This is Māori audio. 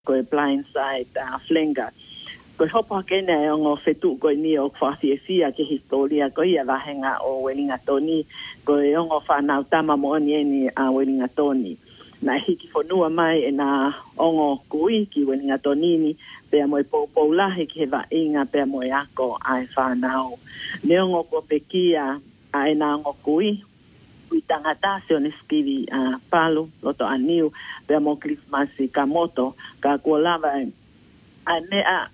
ko e blindside flinga. Ko hopa kene o fetu ko ni o fia ke historia ko ia lahenga o Wellingtoni ko e o whanau tama mo ni a Wellingtoni. Na hiki fonua mai e na ongo kui ki Wellingtonini pe mo po lahi ki va inga pe mo ako ai whanau. Ne ongo ko pekia ai na ongo kui tangata se on skivi palu loto aniu pe mo Christmas ka moto ka ko lava a